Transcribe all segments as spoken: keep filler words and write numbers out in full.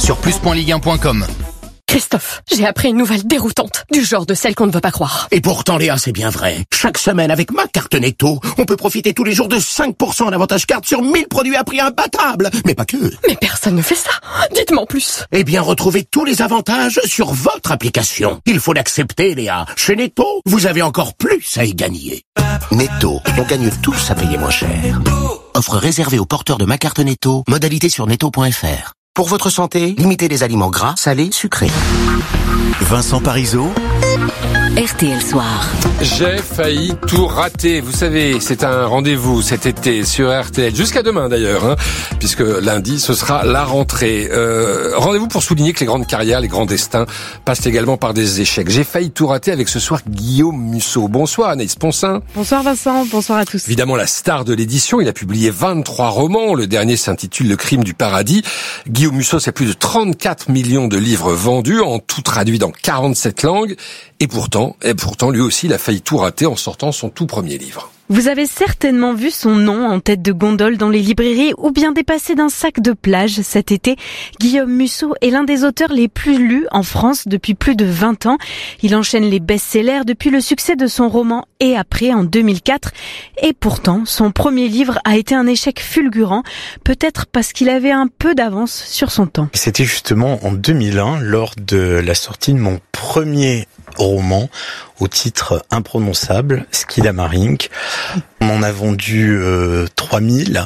sur plus point ligue un point com. Christophe, j'ai appris une nouvelle déroutante, du genre de celle qu'on ne veut pas croire. Et pourtant, Léa, c'est bien vrai. Chaque semaine, avec ma carte Netto, on peut profiter tous les jours de cinq pour cent d'avantage carte sur mille produits à prix imbattable. Mais pas que. Mais personne ne fait ça. Dites-moi en plus. Eh bien, retrouvez tous les avantages sur votre application. Il faut l'accepter, Léa. Chez Netto, vous avez encore plus à y gagner. Netto, on gagne tous à payer moins cher. Offre réservée aux porteurs de ma carte Netto. Modalité sur netto point f r. Pour votre santé, limitez les aliments gras, salés, sucrés. Vincent Parisot, R T L Soir. J'ai failli tout rater. Vous savez, c'est un rendez-vous cet été sur R T L. Jusqu'à demain d'ailleurs, hein, puisque lundi, ce sera la rentrée. Euh, rendez-vous pour souligner que les grandes carrières, les grands destins passent également par des échecs. J'ai failli tout rater avec ce soir Guillaume Musso. Bonsoir Anaïs Poncin. Bonsoir Vincent, bonsoir à tous. Évidemment la star de l'édition, il a publié vingt-trois romans. Le dernier s'intitule Le crime du paradis. Guillaume Musso, c'est plus de trente-quatre millions de livres vendus, en tout traduit dans quarante-sept langues. Et pourtant, et pourtant, lui aussi, il a failli tout rater en sortant son tout premier livre. Vous avez certainement vu son nom en tête de gondole dans les librairies ou bien dépassé d'un sac de plage cet été. Guillaume Musso est l'un des auteurs les plus lus en France depuis plus de vingt ans. Il enchaîne les best-sellers depuis le succès de son roman Et après en deux mille quatre. Et pourtant, son premier livre a été un échec fulgurant, peut-être parce qu'il avait un peu d'avance sur son temps. C'était justement en deux mille un, lors de la sortie de mon premier roman au titre imprononçable, Skidamarinck. On en a vendu euh, trois mille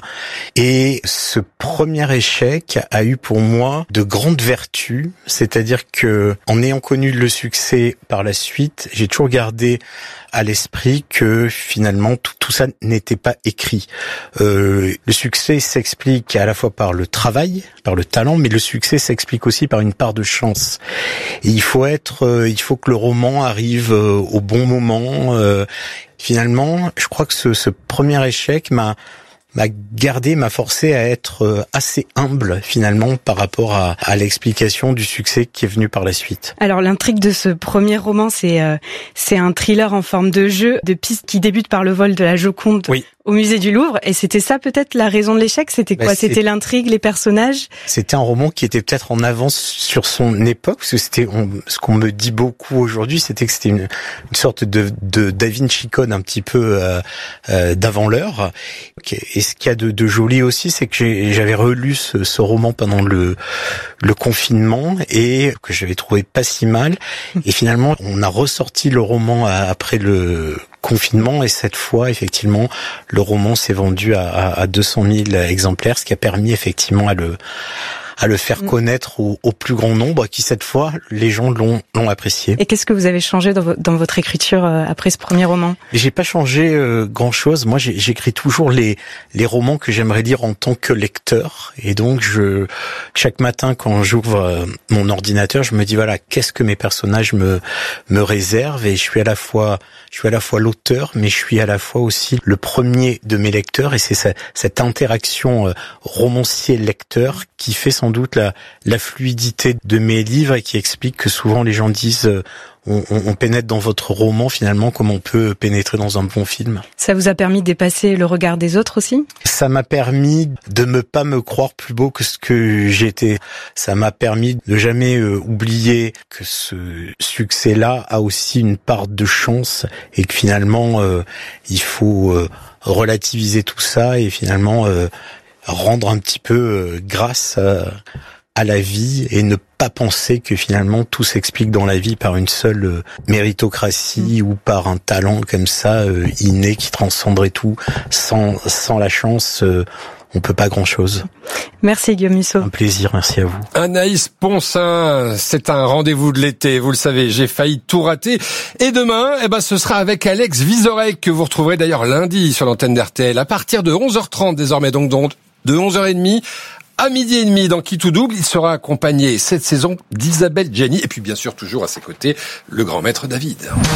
et ce premier échec a eu pour moi de grandes vertus, c'est-à-dire que en ayant connu le succès par la suite, j'ai toujours gardé à l'esprit que finalement tout, tout ça n'était pas écrit. Euh, le succès s'explique à la fois par le travail, par le talent, mais le succès s'explique aussi par une part de chance. Et il faut être, euh, il faut que le roman arrive euh, au bon moment. Euh, finalement, je crois que ce, ce premier échec m'a m'a gardé, m'a forcé à être assez humble finalement par rapport à, à l'explication du succès qui est venu par la suite. Alors l'intrigue de ce premier roman, c'est euh, c'est un thriller en forme de jeu, de piste qui débute par le vol de la Joconde. Oui. Au musée du Louvre, et c'était ça peut-être la raison de l'échec, c'était quoi? Bah, c'était c'est... l'intrigue, les personnages? C'était un roman qui était peut-être en avance sur son époque, parce que c'était on, ce qu'on me dit beaucoup aujourd'hui, c'était que c'était une, une sorte de, de Da Vinci Code un petit peu euh, euh, d'avant l'heure. Et ce qu'il y a de, de joli aussi, c'est que j'ai, j'avais relu ce, ce roman pendant le, le confinement et que j'avais trouvé pas si mal. Et finalement, on a ressorti le roman après le confinement et cette fois, effectivement, le roman s'est vendu à, à, à deux cent mille exemplaires, ce qui a permis effectivement à le à le faire connaître au, au plus grand nombre, qui cette fois, les gens l'ont, l'ont apprécié. Et qu'est-ce que vous avez changé dans, vo- dans votre écriture euh, après ce premier roman? J'ai pas changé euh, grand-chose. Moi, j'ai, j'écris toujours les les romans que j'aimerais lire en tant que lecteur. Et donc, je chaque matin, quand j'ouvre euh, mon ordinateur, je me dis voilà, qu'est-ce que mes personnages me me réservent. Et je suis à la fois je suis à la fois l'auteur, mais je suis à la fois aussi le premier de mes lecteurs. Et c'est ça, cette interaction euh, romancier-lecteur qui fait sans doute la, la fluidité de mes livres et qui explique que souvent les gens disent euh, on, on, on pénètre dans votre roman finalement comme on peut pénétrer dans un bon film. Ça vous a permis de dépasser le regard des autres aussi? Ça m'a permis de ne pas me croire plus beau que ce que j'étais. Ça m'a permis de jamais euh, oublier que ce succès-là a aussi une part de chance et que finalement euh, il faut euh, relativiser tout ça et finalement euh, rendre un petit peu euh, grâce à, à la vie et ne pas penser que finalement tout s'explique dans la vie par une seule euh, méritocratie mmh. ou par un talent comme ça euh, inné qui transcenderait tout. Sans sans la chance, euh, on peut pas grand-chose. Merci Guillaume Musso. Un plaisir, merci à vous. Anaïs Poncin, c'est un rendez-vous de l'été, vous le savez, j'ai failli tout rater. Et demain, eh ben, ce sera avec Alex Vizorek, que vous retrouverez d'ailleurs lundi sur l'antenne d'R T L, à partir de onze heures trente désormais, donc, donc de onze heures trente à midi et demi dans Qui tout double. Il sera accompagné cette saison d'Isabelle Gianni et puis bien sûr toujours à ses côtés, le grand maître David.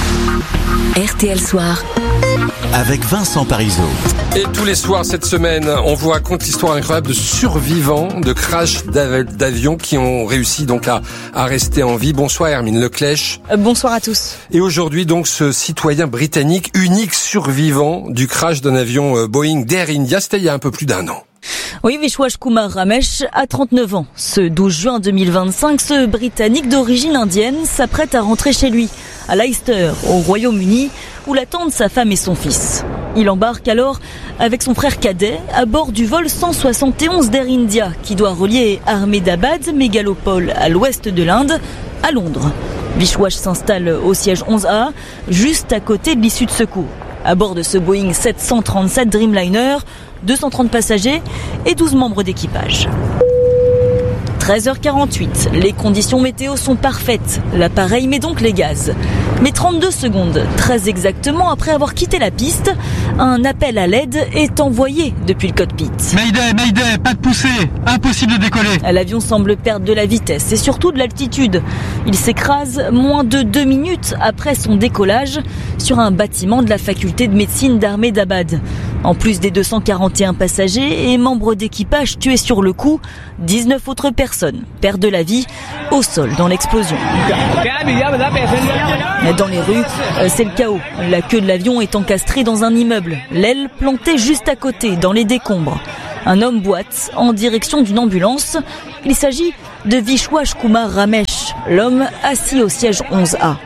R T L Soir. Avec Vincent Parisot. Et tous les soirs cette semaine, on vous raconte l'histoire incroyable de survivants de crash d'avions qui ont réussi donc à, à rester en vie. Bonsoir Hermine Leclèche. Euh, bonsoir à tous. Et aujourd'hui donc ce citoyen britannique unique survivant du crash d'un avion Boeing d'Air India, c'était il y a un peu plus d'un an. Oui, Vishwash Kumar Ramesh a trente-neuf ans. Ce douze juin deux mille vingt-cinq, ce Britannique d'origine indienne s'apprête à rentrer chez lui, à Leicester, au Royaume-Uni, où l'attendent sa femme et son fils. Il embarque alors avec son frère cadet à bord du vol cent soixante et onze d'Air India, qui doit relier Ahmedabad, mégalopole à l'ouest de l'Inde, à Londres. Vishwash s'installe au siège onze A, juste à côté de l'issue de secours. À bord de ce Boeing sept cent trente-sept Dreamliner, deux cent trente passagers et douze membres d'équipage. treize heures quarante-huit, les conditions météo sont parfaites. L'appareil met donc les gaz. Mais trente-deux secondes, très exactement après avoir quitté la piste, un appel à l'aide est envoyé depuis le cockpit. Mayday, Mayday, pas de poussée, impossible de décoller. L'avion semble perdre de la vitesse et surtout de l'altitude. Il s'écrase moins de deux minutes après son décollage sur un bâtiment de la faculté de médecine d'Ahmedabad. En plus des deux cent quarante et un passagers et membres d'équipage tués sur le coup, dix-neuf autres personnes perdent la vie au sol dans l'explosion. Dans les rues, c'est le chaos. La queue de l'avion est encastrée dans un immeuble, l'aile plantée juste à côté, dans les décombres. Un homme boite en direction d'une ambulance. Il s'agit de Vishwash Kumar Ramesh, l'homme assis au siège onze A.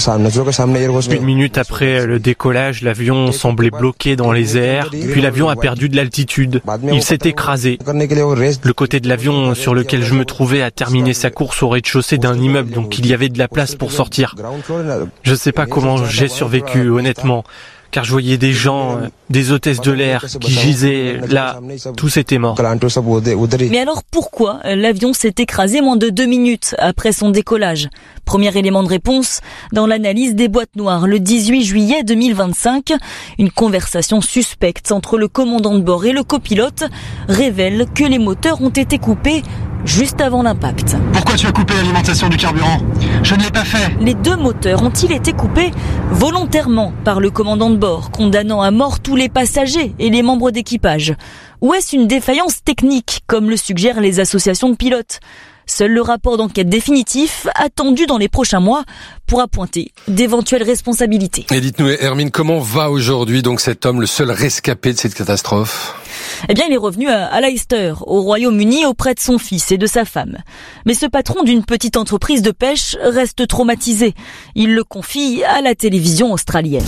Une minute après le décollage, l'avion semblait bloqué dans les airs, puis l'avion a perdu de l'altitude. Il s'est écrasé. Le côté de l'avion sur lequel je me trouvais a terminé sa course au rez-de-chaussée d'un immeuble, donc il y avait de la place pour sortir. Je ne sais pas comment j'ai survécu, honnêtement, car je voyais des gens, des hôtesses de l'air qui gisaient là, tous étaient morts. Mais alors pourquoi l'avion s'est écrasé moins de deux minutes après son décollage? Premier élément de réponse dans l'analyse des boîtes noires le dix-huit juillet deux mille vingt-cinq. Une conversation suspecte entre le commandant de bord et le copilote révèle que les moteurs ont été coupés juste avant l'impact. Pourquoi tu as coupé l'alimentation du carburant? Je ne l'ai pas fait. Les deux moteurs ont-ils été coupés volontairement par le commandant de bord, condamnant à mort tous les passagers et les membres d'équipage? Ou est-ce une défaillance technique, comme le suggèrent les associations de pilotes? Seul le rapport d'enquête définitif, attendu dans les prochains mois, pourra pointer d'éventuelles responsabilités. Et dites-nous, Hermine, comment va aujourd'hui donc cet homme, le seul rescapé de cette catastrophe? Eh bien, il est revenu à Leicester, au Royaume-Uni, auprès de son fils et de sa femme. Mais ce patron d'une petite entreprise de pêche reste traumatisé. Il le confie à la télévision australienne.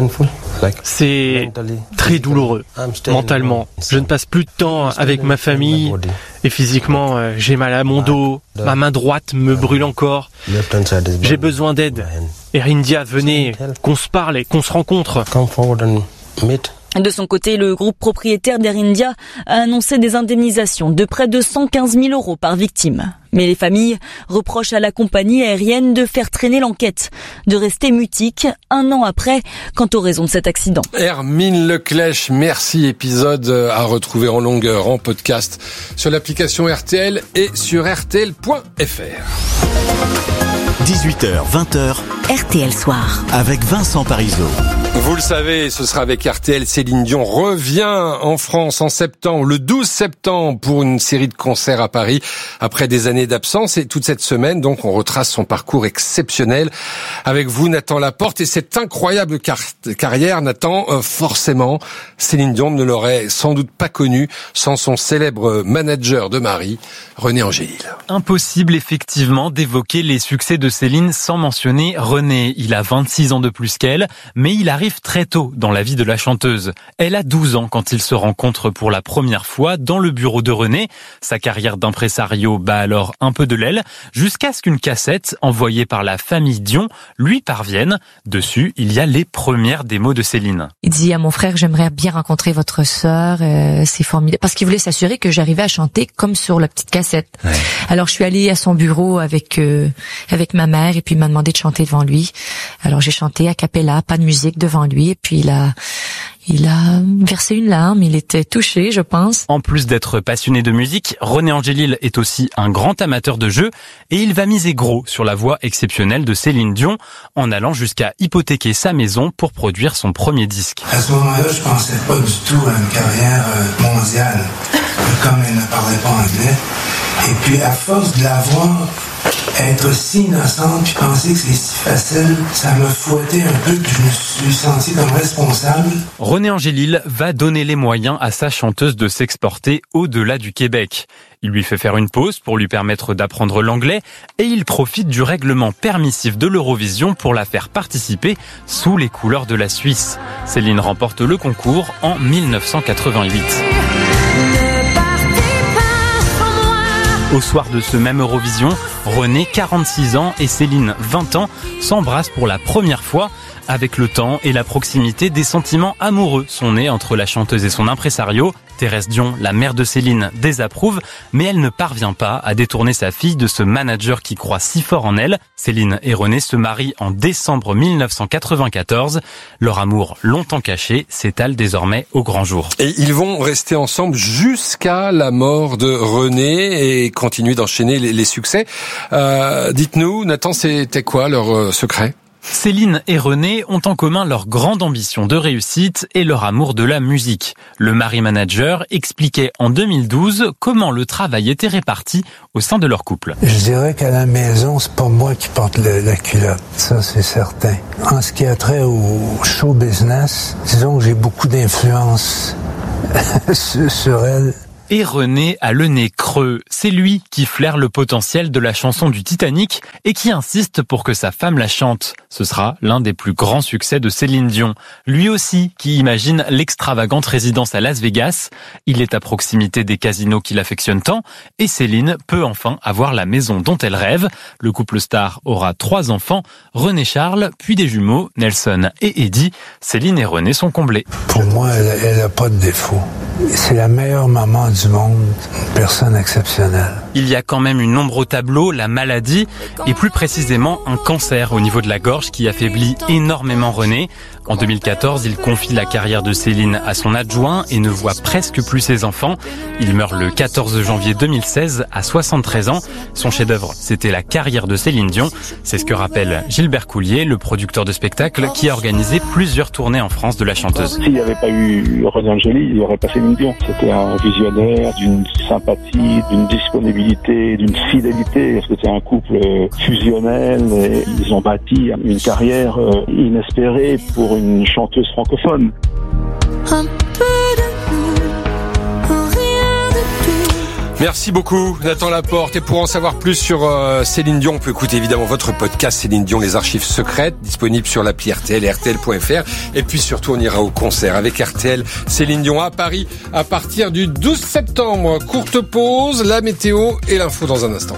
C'est très douloureux, mentalement. Je ne passe plus de temps avec ma famille et physiquement, j'ai mal à mon dos, ma main droite me brûle encore. J'ai besoin d'aide. Air India, venez, qu'on se parle et qu'on se rencontre. De son côté, le groupe propriétaire d'Air India a annoncé des indemnisations de près de cent quinze mille euros par victime. Mais les familles reprochent à la compagnie aérienne de faire traîner l'enquête, de rester mutique un an après quant aux raisons de cet accident. Hermine Leclèche, merci. Épisode à retrouver en longueur, en podcast, sur l'application R T L et sur R T L point F R. dix-huit heures, vingt heures. R T L Soir. Avec Vincent Parisot. Vous le savez, ce sera avec R T L. Céline Dion revient en France en septembre, le douze septembre, pour une série de concerts à Paris, après des années d'absence. Et toute cette semaine, donc, on retrace son parcours exceptionnel. Avec vous, Nathan Laporte. Et cette incroyable car- carrière, Nathan, euh, forcément, Céline Dion ne l'aurait sans doute pas connue sans son célèbre manager de mari, René Angélil. Impossible, effectivement, d'évoquer les succès de Céline sans mentionner René. Il a vingt-six ans de plus qu'elle, mais il arrive très tôt dans la vie de la chanteuse. Elle a douze ans quand ils se rencontrent pour la première fois dans le bureau de René. Sa carrière d'impresario bat alors un peu de l'aile, jusqu'à ce qu'une cassette envoyée par la famille Dion lui parvienne. Dessus, il y a les premières démos de Céline. Il dit à mon frère, j'aimerais bien rencontrer votre sœur, euh, c'est formidable. Parce qu'il voulait s'assurer que j'arrivais à chanter comme sur la petite cassette. Ouais. Alors je suis allée à son bureau avec euh, avec ma mère et puis il m'a demandé de chanter devant lui. Alors j'ai chanté a cappella, pas de musique devant lui et puis il a il a versé une larme, il était touché, je pense. En plus d'être passionné de musique, René Angélil est aussi un grand amateur de jeu et il va miser gros sur la voix exceptionnelle de Céline Dion en allant jusqu'à hypothéquer sa maison pour produire son premier disque. À ce moment-là, je pensais pas du tout à une carrière mondiale. Comme elle ne parlait pas anglais. Et puis, à force de la voir être si innocente puis penser que c'est si facile, ça m'a fouetté un peu que je me suis senti comme responsable. René Angélil va donner les moyens à sa chanteuse de s'exporter au-delà du Québec. Il lui fait faire une pause pour lui permettre d'apprendre l'anglais et il profite du règlement permissif de l'Eurovision pour la faire participer sous les couleurs de la Suisse. Céline remporte le concours en dix-neuf cent quatre-vingt-huit. Au soir de ce même Eurovision, René, quarante-six ans, et Céline, vingt ans, s'embrassent pour la première fois. Avec le temps et la proximité, des sentiments amoureux sont nés entre la chanteuse et son impresario. Thérèse Dion, la mère de Céline, désapprouve, mais elle ne parvient pas à détourner sa fille de ce manager qui croit si fort en elle. Céline et René se marient en décembre dix-neuf cent quatre-vingt-quatorze. Leur amour, longtemps caché, s'étale désormais au grand jour. Et ils vont rester ensemble jusqu'à la mort de René et continuer d'enchaîner les, les succès. Euh, dites-nous, Nathan, c'était quoi leur euh, secret ? Céline et René ont en commun leur grande ambition de réussite et leur amour de la musique. Le mari-manager expliquait en deux mille douze comment le travail était réparti au sein de leur couple. Je dirais qu'à la maison, c'est pas moi qui porte le, la culotte, ça c'est certain. En ce qui a trait au show business, disons que j'ai beaucoup d'influence sur elle. Et René a le nez creux. C'est lui qui flaire le potentiel de la chanson du Titanic et qui insiste pour que sa femme la chante. Ce sera l'un des plus grands succès de Céline Dion. Lui aussi qui imagine l'extravagante résidence à Las Vegas. Il est à proximité des casinos qu'il affectionne tant et Céline peut enfin avoir la maison dont elle rêve. Le couple star aura trois enfants, René Charles, puis des jumeaux, Nelson et Eddie. Céline et René sont comblés. Pour moi, elle n'a pas de défaut. C'est la meilleure maman du monde, une personne exceptionnelle. Il y a quand même une ombre au tableau, la maladie, et plus précisément un cancer au niveau de la gorge qui affaiblit énormément René. En deux mille quatorze, il confie la carrière de Céline à son adjoint et ne voit presque plus ses enfants. Il meurt le quatorze janvier deux mille seize à soixante-treize ans. Son chef-d'œuvre, c'était la carrière de Céline Dion. C'est ce que rappelle Gilbert Coulier, le producteur de spectacle qui a organisé plusieurs tournées en France de la chanteuse. S'il n'y avait pas eu René Angélil, il n'y aurait pas Céline Dion. C'était un visionnaire, d'une sympathie, d'une disponibilité, d'une fidélité. C'était un couple fusionnel et ils ont bâti une carrière inespérée pour une chanteuse francophone. Un peu de nous, rien de tout. Merci beaucoup Nathan Laporte. Et pour en savoir plus sur euh, Céline Dion, on peut écouter évidemment votre podcast Céline Dion, les archives secrètes, disponible sur l'appli R T L et R T L point F R. Et puis surtout on ira au concert avec R T L Céline Dion à Paris à partir du douze septembre. Courte pause, la météo et l'info dans un instant.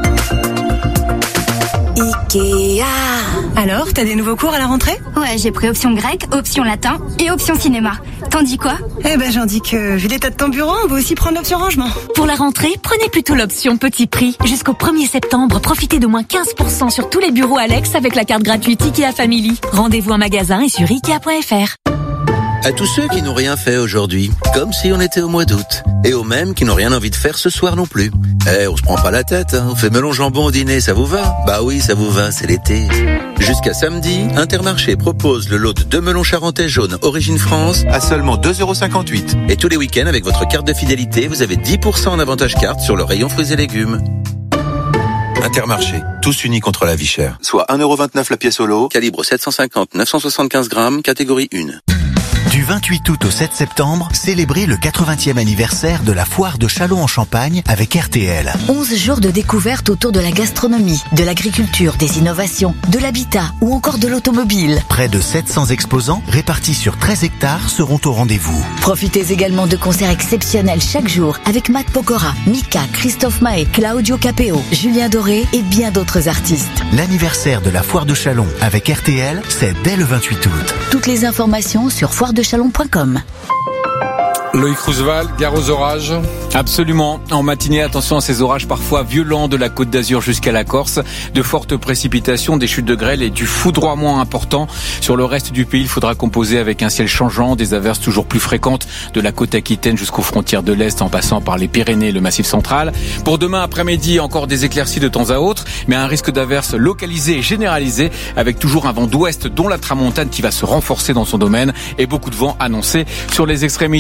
Ikea. Alors, t'as des nouveaux cours à la rentrée? Ouais, j'ai pris option grec, option latin et option cinéma. T'en dis quoi? Eh ben, j'en dis que, vu l'état de ton bureau, on va aussi prendre l'option rangement. Pour la rentrée, prenez plutôt l'option petit prix. Jusqu'au premier septembre, profitez de moins quinze pour cent sur tous les bureaux Alex avec la carte gratuite Ikea Family. Rendez-vous en magasin et sur Ikea point F R. À tous ceux qui n'ont rien fait aujourd'hui, comme si on était au mois d'août. Et aux mêmes qui n'ont rien envie de faire ce soir non plus. Eh, on se prend pas la tête, hein. On fait melon jambon au dîner, ça vous va? Bah oui, ça vous va, c'est l'été. Jusqu'à samedi, Intermarché propose le lot de deux melons charentais jaunes Origine France à seulement deux euros cinquante-huit. Et tous les week-ends, avec votre carte de fidélité, vous avez dix pour cent en avantage carte sur le rayon fruits et légumes. Intermarché, tous unis contre la vie chère. Soit un euro vingt-neuf la pièce au lot, calibre sept cent cinquante neuf cent soixante-quinze grammes, catégorie un. Du vingt-huit août au sept septembre, célébrez le quatre-vingtième anniversaire de la foire de Châlons-en-Champagne avec R T L. onze jours de découverte autour de la gastronomie, de l'agriculture, des innovations, de l'habitat ou encore de l'automobile. Près de sept cents exposants répartis sur treize hectares seront au rendez-vous. Profitez également de concerts exceptionnels chaque jour avec Matt Pokora, Mika, Christophe Maé, Claudio Capeo, Julien Doré et bien d'autres artistes. L'anniversaire de la foire de Châlons avec R T L, c'est dès le vingt-huit août. Toutes les informations sur foire de chalon point com. Loïc Roosevelt, gare aux orages. Absolument. En matinée, attention à ces orages parfois violents de la Côte d'Azur jusqu'à la Corse. De fortes précipitations, des chutes de grêle et du foudroiement important. Sur le reste du pays, il faudra composer avec un ciel changeant, des averses toujours plus fréquentes de la côte aquitaine jusqu'aux frontières de l'Est en passant par les Pyrénées et le Massif central. Pour demain après-midi, encore des éclaircies de temps à autre, mais un risque d'averses localisé et généralisé avec toujours un vent d'ouest dont la tramontane qui va se renforcer dans son domaine et beaucoup de vent annoncé sur les extrémités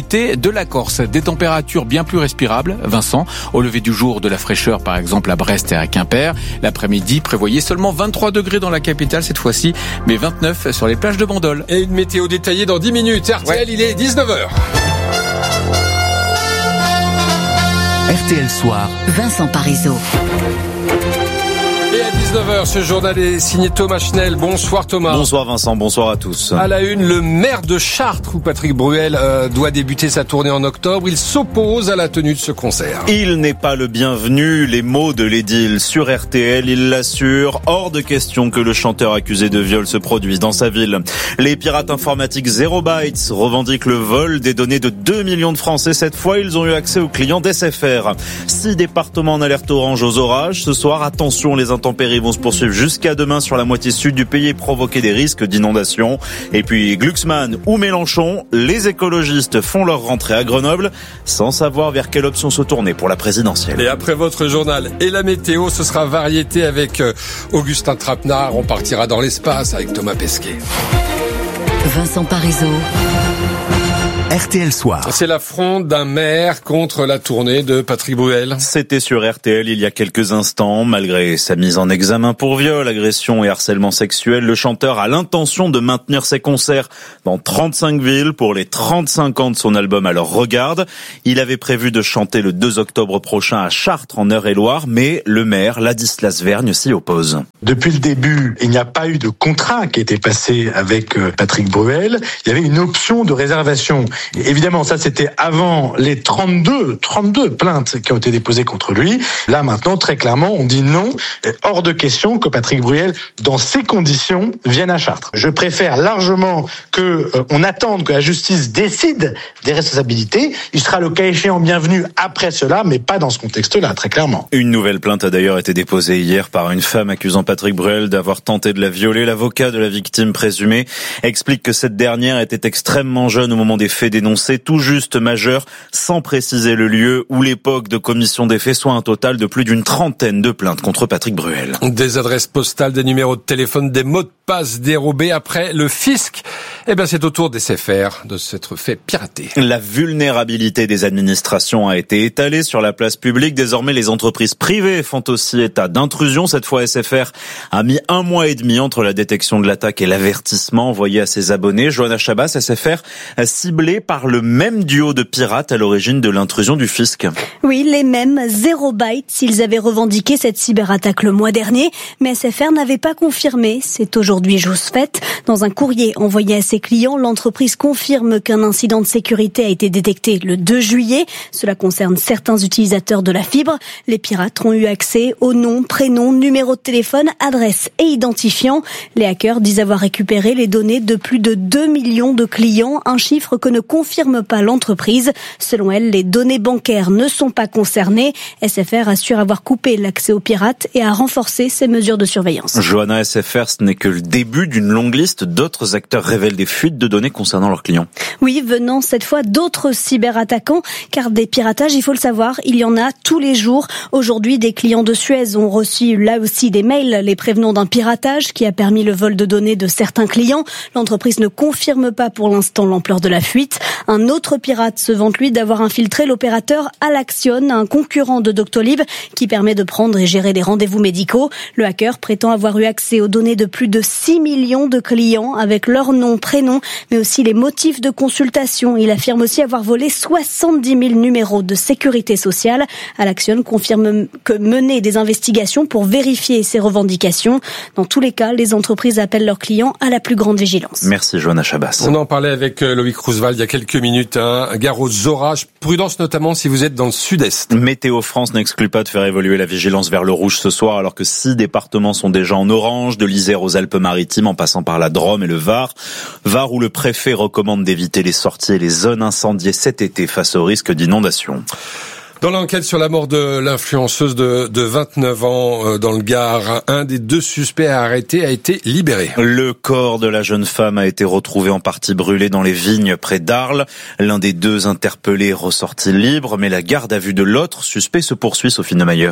de la Corse. Des températures bien plus respirables, Vincent. Au lever du jour, de la fraîcheur par exemple à Brest et à Quimper. L'après-midi, prévoyez seulement vingt-trois degrés dans la capitale cette fois-ci, mais vingt-neuf sur les plages de Bandol. Et une météo détaillée dans dix minutes. R T L, ouais. Il est dix-neuf heures. R T L Soir. Vincent Parisot. Et à dix-neuf heures, ce journal est signé Thomas Schnell. Bonsoir Thomas. Bonsoir Vincent, bonsoir à tous. À la une, le maire de Chartres, où Patrick Bruel euh, doit débuter sa tournée en octobre. Il s'oppose à la tenue de ce concert. Il n'est pas le bienvenu. Les mots de l'édile sur R T L, il l'assure. Hors de question que le chanteur accusé de viol se produise dans sa ville. Les pirates informatiques Zero Bytes revendiquent le vol des données de deux millions de Français. Cette fois, ils ont eu accès aux clients d'S F R. Six départements en alerte orange aux orages. Ce soir, attention, les intempéries vont se poursuivre jusqu'à demain sur la moitié sud du pays et provoquer des risques d'inondation. Et puis Glucksmann ou Mélenchon, les écologistes font leur rentrée à Grenoble sans savoir vers quelle option se tourner pour la présidentielle. Et après votre journal et la météo, ce sera variété avec Augustin Trapenard. On partira dans l'espace avec Thomas Pesquet. Vincent Parisot. R T L Soir. C'est l'affront d'un maire contre la tournée de Patrick Bruel. C'était sur R T L il y a quelques instants. Malgré sa mise en examen pour viol, agression et harcèlement sexuel, le chanteur a l'intention de maintenir ses concerts dans trente-cinq villes pour les trente-cinq ans de son album Alors Regarde. Il avait prévu de chanter le deux octobre prochain à Chartres en Eure-et-Loire, mais le maire Ladislas Vergne s'y oppose. Depuis le début, il n'y a pas eu de contrat qui était passé avec Patrick Bruel. Il y avait une option de réservation. Et évidemment, ça c'était avant les trente-deux, trente-deux plaintes qui ont été déposées contre lui. Là maintenant, très clairement, on dit non, hors de question que Patrick Bruel, dans ces conditions, vienne à Chartres. Je préfère largement que euh, on attende que la justice décide des responsabilités. Il sera le cas échéant bienvenu après cela, mais pas dans ce contexte-là, très clairement. Une nouvelle plainte a d'ailleurs été déposée hier par une femme accusant Patrick Bruel d'avoir tenté de la violer. L'avocat de la victime présumée explique que cette dernière était extrêmement jeune au moment des faits dénoncés, tout juste majeure, sans préciser le lieu ou l'époque de commission des faits, soit un total de plus d'une trentaine de plaintes contre Patrick Bruel. Des adresses postales, des numéros de téléphone, des mots de passe dérobés après le fisc. Eh bien, c'est au tour des S F R de s'être fait pirater. La vulnérabilité des administrations a été étalée sur la place publique. Désormais, les entreprises privées font aussi état d'intrusion. Cette fois, S F R a mis un mois et demi entre la détection de l'attaque et l'avertissement envoyé à ses abonnés. Johanna Chabas, S F R a ciblé par le même duo de pirates à l'origine de l'intrusion du fisc. Oui, les mêmes, Zero Bytes. Ils avaient revendiqué cette cyberattaque le mois dernier, mais S F R n'avait pas confirmé. C'est aujourd'hui chose faite. Dans un courrier envoyé à ses clients, l'entreprise confirme qu'un incident de sécurité a été détecté le deux juillet. Cela concerne certains utilisateurs de la fibre. Les pirates ont eu accès aux noms, prénoms, numéros de téléphone, adresses et identifiants. Les hackers disent avoir récupéré les données de plus de deux millions de clients, un chiffre que ne confirme pas l'entreprise. Selon elle, les données bancaires ne sont pas concernées. S F R assure avoir coupé l'accès aux pirates et a renforcé ses mesures de surveillance. Johanna, S F R, ce n'est que le début d'une longue liste. D'autres acteurs révèlent des fuites de données concernant leurs clients. Oui, venant cette fois d'autres cyberattaquants, car des piratages, il faut le savoir, il y en a tous les jours. Aujourd'hui, des clients de Suez ont reçu là aussi des mails les prévenant d'un piratage qui a permis le vol de données de certains clients. L'entreprise ne confirme pas pour l'instant l'ampleur de la fuite. Un autre pirate se vante, lui, d'avoir infiltré l'opérateur Alaction, un concurrent de Doctolib, qui permet de prendre et gérer des rendez-vous médicaux. Le hacker prétend avoir eu accès aux données de plus de six millions de clients avec leur nom, prénom, mais aussi les motifs de consultation. Il affirme aussi avoir volé soixante-dix mille numéros de sécurité sociale. Alaction confirme que mener des investigations pour vérifier ces revendications. Dans tous les cas, les entreprises appellent leurs clients à la plus grande vigilance. Merci Johanna Chabas. On en parlait avec Loïc Roosevelt il y a quelques minutes. Hein. Gare aux orages. Prudence notamment si vous êtes dans le sud-est. Météo France n'exclut pas de faire évoluer la vigilance vers le rouge ce soir, alors que six départements sont déjà en orange, de l'Isère aux Alpes-Maritimes en passant par la Drôme et le Var. Var où le préfet recommande d'éviter les sorties et les zones incendiées cet été face au risque d'inondation. Dans l'enquête sur la mort de l'influenceuse de, de vingt-neuf ans euh, dans le Gard, un des deux suspects arrêtés a été libéré. Le corps de la jeune femme a été retrouvé en partie brûlé dans les vignes près d'Arles. L'un des deux interpellés est ressorti libre, mais la garde à vue de l'autre suspect se poursuit, Sophie Neumayer.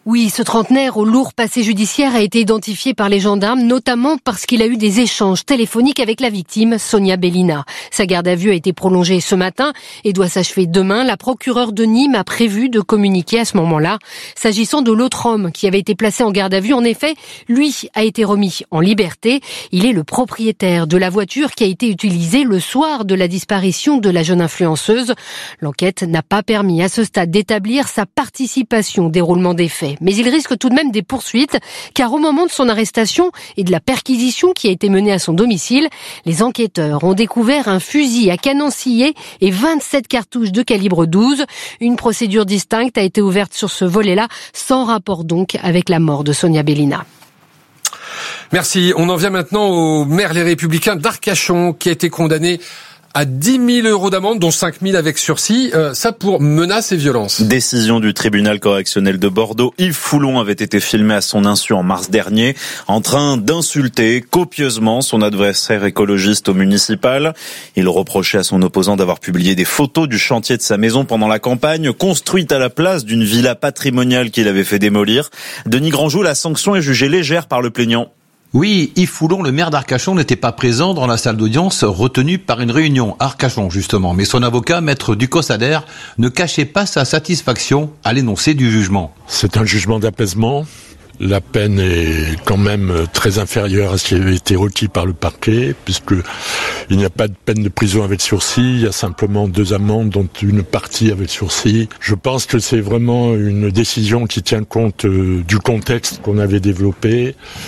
Oui, ce trentenaire au lourd passé judiciaire a été identifié par les gendarmes, notamment parce qu'il a eu des échanges téléphoniques avec la victime, Sonia Bellina. Sa garde à vue a été prolongée ce matin et doit s'achever demain. La procureure de Nîmes a prévu de communiquer à ce moment-là. S'agissant de l'autre homme qui avait été placé en garde à vue, en effet, lui a été remis en liberté. Il est le propriétaire de la voiture qui a été utilisée le soir de la disparition de la jeune influenceuse. L'enquête n'a pas permis à ce stade d'établir sa participation au déroulement des faits. Mais il risque tout de même des poursuites, car au moment de son arrestation et de la perquisition qui a été menée à son domicile, les enquêteurs ont découvert un fusil à canon scié et vingt-sept cartouches de calibre douze. Une procédure distincte a été ouverte sur ce volet-là, sans rapport donc avec la mort de Sonia Bellina. Merci. On en vient maintenant au maire Les Républicains d'Arcachon, qui a été condamné à dix mille euros d'amende, dont cinq mille avec sursis, euh, ça pour menaces et violences. Décision du tribunal correctionnel de Bordeaux. Yves Foulon avait été filmé à son insu en mars dernier, en train d'insulter copieusement son adversaire écologiste au municipal. Il reprochait à son opposant d'avoir publié des photos du chantier de sa maison pendant la campagne, construite à la place d'une villa patrimoniale qu'il avait fait démolir. Denis Grandjou, la sanction est jugée légère par le plaignant. Oui, Yves Foulon, le maire d'Arcachon, n'était pas présent dans la salle d'audience retenue par une réunion à Arcachon, justement. Mais son avocat, maître Ducos-Ader, ne cachait pas sa satisfaction à l'énoncé du jugement. C'est un jugement d'apaisement. La peine est quand même très inférieure à ce qui avait été requis par le parquet, puisque il n'y a pas de peine de prison avec sursis, il y a simplement deux amendes, dont une partie avec sursis. Je pense que c'est vraiment une décision qui tient compte du contexte qu'on avait développé.